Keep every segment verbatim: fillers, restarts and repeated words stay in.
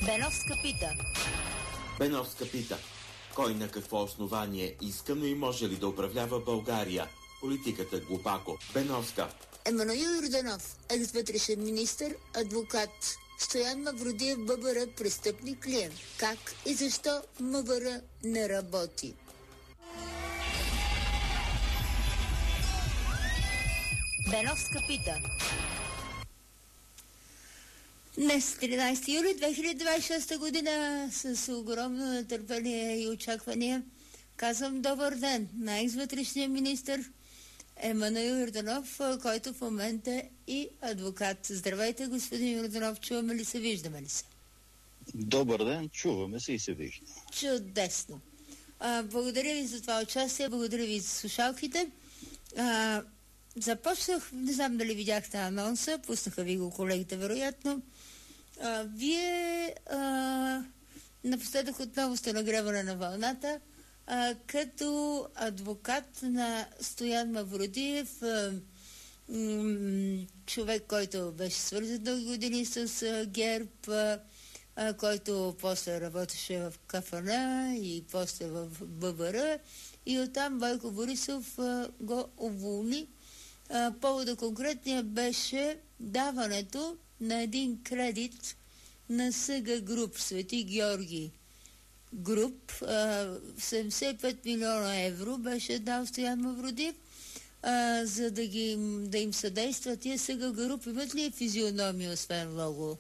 Беновска пита. Беновска пита. Кой на какво основание иска, но и може ли да управлява България? Политиката глупако. Беновска. Емануил Йорданов, екс-вътрешен министър, адвокат. Стоян Мавродиев, ББР, престъпник ли е? Как и защо МВР не работи? Беновска пита. Днес, тринадесети юли две хиляди двадесет и шеста година, с огромно нетърпение и очаквания, казвам добър ден на екс-вътрешния министър Емануил Йорданов, който в момента е и адвокат. Здравейте, господин Йорданов, чуваме ли се, виждаме ли се? Добър ден, чуваме се и се виждаме. Чудесно. А, благодаря ви за това участие, благодаря ви за слушалките. А, започнах, не знам дали видяхте анонса, пуснаха ви го колегите вероятно. А, вие а, напоследък отново сте нагреване на вълната, а, като адвокат на Стоян Мавродиев, а, м- човек, който беше свързан дълги години с а, ГЕРБ, а, а, който после работеше в КФН и после в ББР, и оттам Бойко Борисов а, го уволни. А, повода конкретния беше даването на един кредит на СГ Груп, Свети Георги Груп. А, седемдесет и пет милиона евро беше дал Стоян Мавродиев, а, за да, ги, да им съдейства. Тия СГ Груп имат ли физиономия, освен лого?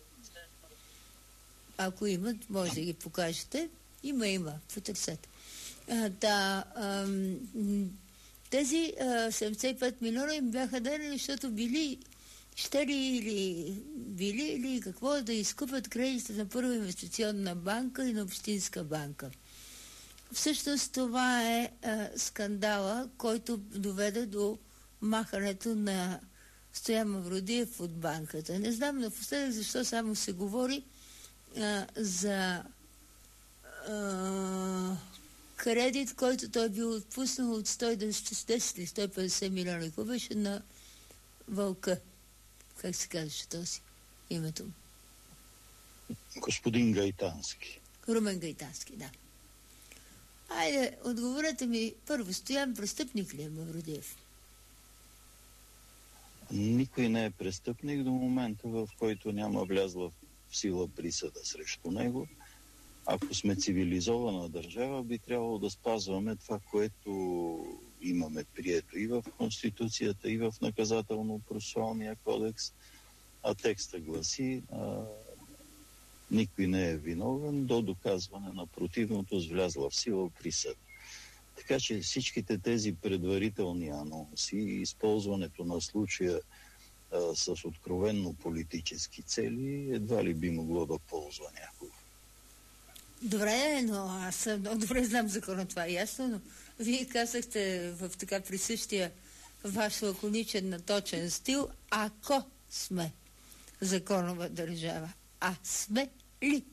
Ако имат, може да ги покажете. Има, има. Потърсете. А, да, ам, тези а, седемдесет и пет милиона им бяха дадени, защото били ще ли или били или какво да изкупят кредитите на Първа инвестиционна банка и на Общинска банка. Всъщност това е а, скандала, който доведе до махането на Стоян Мавродиев от банката. Не знам напоследък защо само се говори а, за а, кредит, който той бил отпуснал от сто и десет или сто и петдесет милиона. Какво беше на Вълка? Как се казваше този името? Господин Гайтански. Румен Гайтански, да. Айде, отговорете ми първо, Стоян престъпник ли е Мавродиев? Никой не е престъпник до момента, в който няма влязла в сила присъда срещу него. Ако сме цивилизована държава, би трябвало да спазваме това, което имаме прието и в Конституцията, и в Наказателно-процесуалния кодекс. А текста гласи, а, никой не е виновен до доказване на противното с влязла в сила присъда. Така че всичките тези предварителни анонси и използването на случая а, с откровенно политически цели едва ли би могло да ползва някого. Добре, но аз много добре знам закона, това е ясно, но вие казахте в така присъщия ваш лаконичен наточен стил, ако сме законова държава. А сме ли?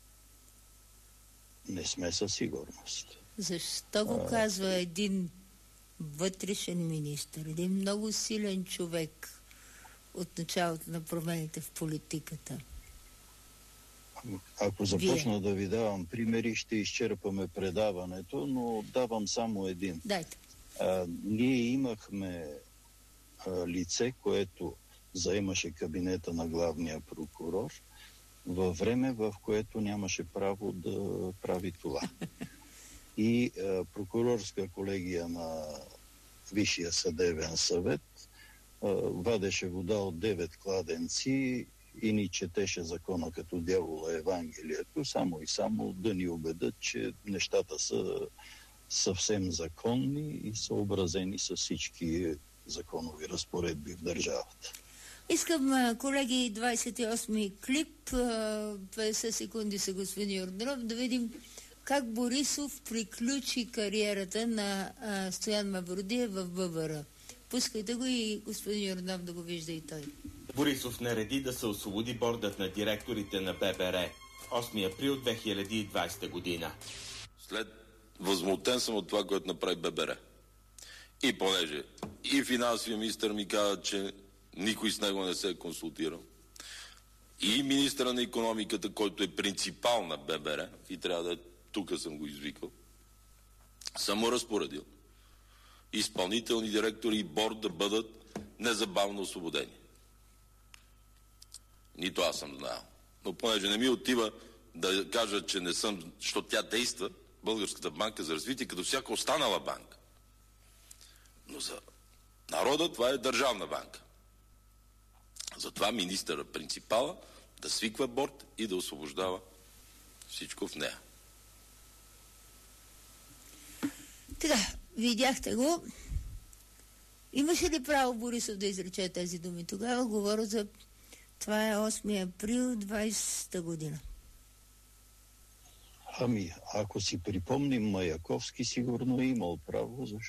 Не сме със сигурност. Защо го а... казва един вътрешен министър, един много силен човек от началото на промените в политиката? Ако започна Вие. да ви давам примери, ще изчерпаме предаването, но давам само един. Дайте. А, ние имахме а, лице, което заемаше кабинета на главния прокурор във време, в което нямаше право да прави това. И а, прокурорска колегия на Висшия съдебен съвет а, вадеше вода от девет кладенци и ни четеше закона като дявола Евангелието, само и само да ни убедят, че нещата са съвсем законни и съобразени с всички законови разпоредби в държавата. Искам, колеги, двадесет и осми клип, петдесет секунди са господин Йорданов, да видим как Борисов приключи кариерата на а, Стоян Мавродиев в ББР. Пускайте го и господин Йорданов да го вижда и той. Борисов нареди да се освободи бордът на директорите на ББР. осми април две хиляди и двадесета година. След възмутен съм от това, което направи ББР. И понеже и финансовия министър ми каза, че никой с него не се е консултирал. и министъра на икономиката, който е принципал на ББР, и трябва да е, тук съм го извикал, съм му разпоредил изпълнителни директори и борд да бъдат незабавно освободени. Нито аз съм знаел. Но понеже не ми отива да кажа, че не съм, защото тя действа, Българската банка за развитие, като всяка останала банка. Но за народа това е държавна банка. Затова министъра принципала да свиква борд и да освобождава всичко в нея. Така, видяхте го. Имаше ли право Борисов да изрече тези думи? Тогава говоря за... Това е осми април двайсета година. Ами, ако си припомним Маяковски, сигурно е имал право, защото